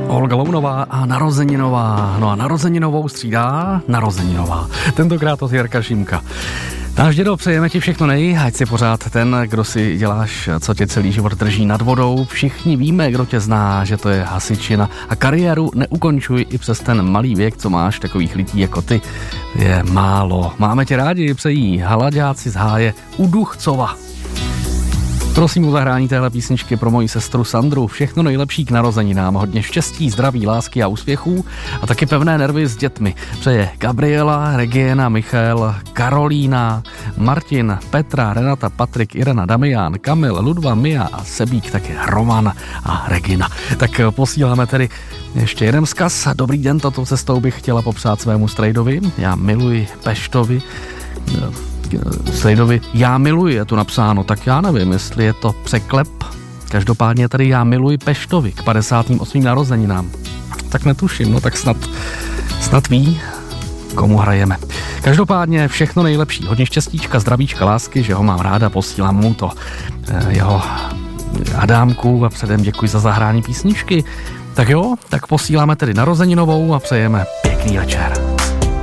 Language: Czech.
Olga Lounová a narozeninová. No a narozeninovou střídá narozeninová. Tentokrát od Jirka Šímka. Náš dědo, přejeme ti všechno ať si pořád ten, kdo si děláš, co tě celý život drží nad vodou. Všichni víme, kdo tě zná, že to je hasičina. A kariéru neukončuj i přes ten malý věk, co máš, takových lidí jako ty. Je málo. Máme tě rádi, přejí Halaďáci z Háje u Duchcova. Prosím o zahrání téhle písničky pro moji sestru Sandru. Všechno nejlepší k narozeninám. Hodně štěstí, zdraví, lásky a úspěchů. A taky pevné nervy s dětmi. Přeje Gabriela, Regina, Michal, Karolína, Martin, Petra, Renata, Patrik, Irena, Damián, Kamil, Ludva, Mia a Sebík, taky Roman a Regina. Tak posíláme tedy ještě jeden vzkaz. Dobrý den, touto cestou bych chtěla popřát svému strejdovi. Já miluji Peštovi. Slejdovi, já miluji, je tu napsáno, tak já nevím, jestli je to překlep. Každopádně tady já miluji Peštovi k 58. narozeninám. Tak netuším, no tak snad ví, komu hrajeme. Každopádně všechno nejlepší, hodně štěstíčka, zdravíčka, lásky, že ho mám ráda, posílám mu to jeho Adámku a předem děkuji za zahrání písničky. Tak jo, tak posíláme tedy narozeninovou a přejeme pěkný večer.